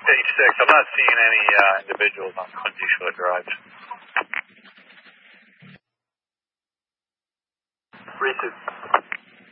Stage 6, I'm not seeing any individuals on Quincy Shore Drive. 3-2.